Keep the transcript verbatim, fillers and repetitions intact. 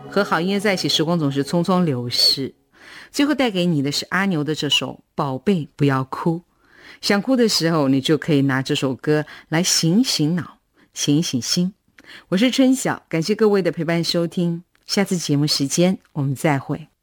和好音乐在一起，时光总是匆匆流逝。最后带给你的是阿牛的这首《宝贝不要哭》，想哭的时候你就可以拿这首歌来醒醒脑，醒醒心。我是春晓，感谢各位的陪伴收听，下次节目时间我们再会。